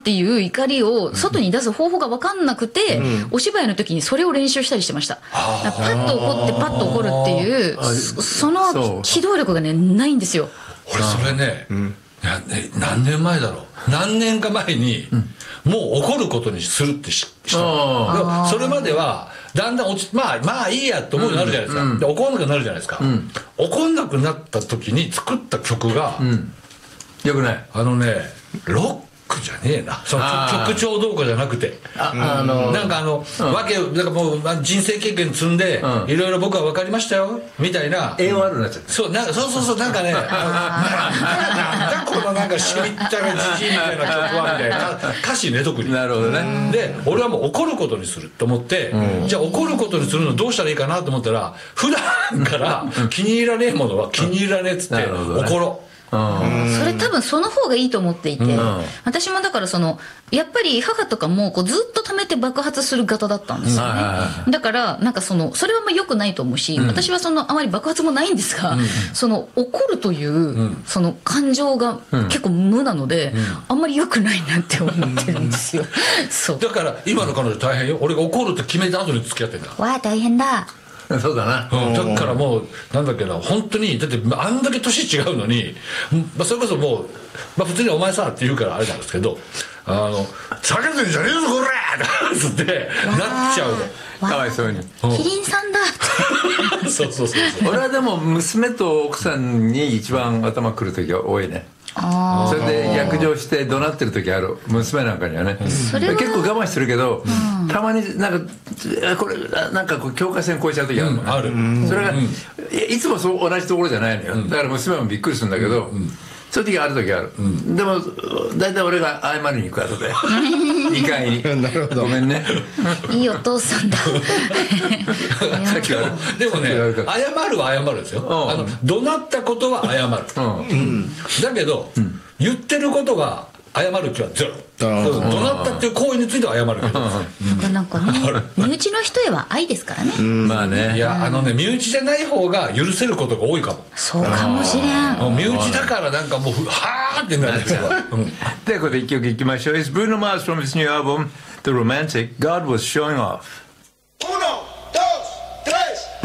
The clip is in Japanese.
っていう怒りを外に出す方法が分かんなくて、お芝居の時にそれを練習したりしてました。パッと怒ってパッと怒るっていう、その機動力がねないんですよ。 俺それね、何年前だろう、何年か前に、もう怒ることにするってした。それまではだんだんまあいいやと思うようになるじゃないですか。で怒んなくなるじゃないですか。怒んなくなった時に作った曲が、 よくない。 ロックじゃねえな、その曲調どうかじゃなくて、なんかわけなんかもう人生経験積んでいろいろ僕は分かりましたよみたいな AOR になっちゃって、 そうなんかね、なんだこのなんかしみったれじじいみたいな曲はみたいな歌詞ね、特に。 なるほどね。 で俺はもう怒ることにすると思って、じゃあ怒ることにするのどうしたらいいかなと思ったら、普段から気に入らねえものは気に入らねえっつって怒ろう。 それ多分その方がいいと思っていて、私もだからやっぱり母とかもこうずっと溜めて爆発する型だったんですよね。だからなんかそれはも良くないと思うし、私はあまり爆発もないんですが、怒るという感情が結構無なので、あんまり良くないなって思ってるんですよ。そうだから今の彼女大変よ。俺が怒るって決めた後に付き合ってんだ。 わあ大変だ。 そうだな。 だからもうなんだっけな、本当にだってあんだけ年違うのに、それこそもう、普通に「お前さ」って言うからあれなんですけど「叫んでんじゃねえぞこれ!」っつってなっちゃうの。 かわいそうに。 キリンさんだって。 そう。 俺はでも娘と奥さんに一番頭くる時が多いね。それで逆上して怒鳴ってる時ある、娘なんかにはね。結構我慢してるけど、たまになんかこれなんか境界線越えちゃう時あるのね。 ある。 それがいつも同じところじゃないのよ。だから娘もびっくりするんだけど、そういう時ある時ある。でも大体俺が謝りに行く後で2階に「 なるほど、 ごめんね」 いいお父さんだ。 でもね、謝るは謝るですよ。怒鳴ったことは謝る。だけど言ってることは謝る気はゼロ。怒鳴ったっていう行為については謝るけど、 なんかね、身内の人へは愛ですからね。 まあね。 いや身内じゃない方が許せることが多いかも。 そうかもしれん。 身内だからなんかもうはーってなるんですよ。 ということで一曲いきましょう。It's Bruno Mars from his new album The Romantic God Was Showing Off.